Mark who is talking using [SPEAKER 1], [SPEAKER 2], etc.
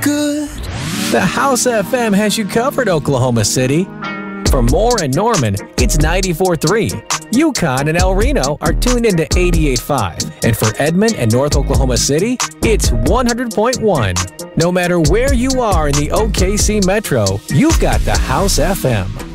[SPEAKER 1] good. The House FM has you covered, Oklahoma City. For Moore and Norman, it's 94.3. Yukon and El Reno are tuned into 88.5. And for Edmond and North Oklahoma City, it's 100.1. No matter where you are in the OKC Metro, you've got the House FM.